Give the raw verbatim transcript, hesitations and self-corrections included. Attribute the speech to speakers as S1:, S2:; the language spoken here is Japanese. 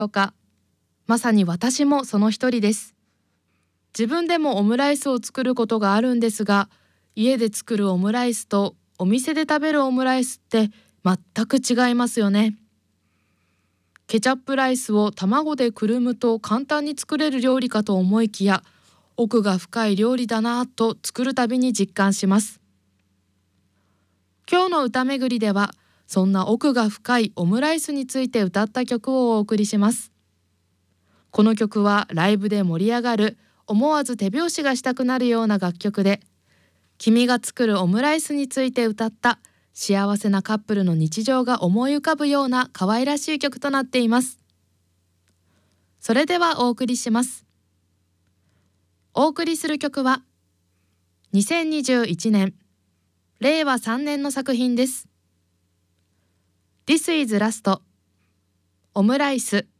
S1: ょうか。まさに私もその一人です。自分でもオムライスを作ることがあるんですが、家で作るオムライスとお店で食べるオムライスって全く違いますよね。ケチャップライスを卵でくるむと簡単に作れる料理かと思いきや、奥が深い料理だなぁと作るたびに実感します。今日の歌めぐりでは、そんな奥が深いオムライスについて歌った曲をお送りします。この曲はライブで盛り上がる、思わず手拍子がしたくなるような楽曲で、君が作るオムライスについて歌った幸せなカップルの日常が思い浮かぶような可愛らしい曲となっています。それではお送りします。お送りする曲はにせんにじゅういちねんれいわさんねんの作品です。 This is Last オムライス。